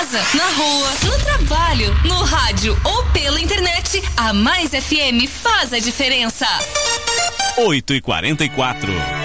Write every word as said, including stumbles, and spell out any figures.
casa, na rua, no trabalho, no rádio ou pela internet, a Mais F M faz a diferença. oito e quarenta e quatro.